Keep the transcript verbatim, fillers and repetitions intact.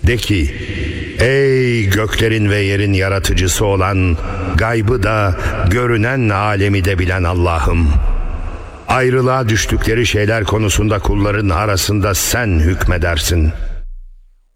De ki, ey göklerin ve yerin yaratıcısı olan, gaybı da görünen alemi de bilen Allah'ım, ayrılığa düştükleri şeyler konusunda kulların arasında sen hükmedersin.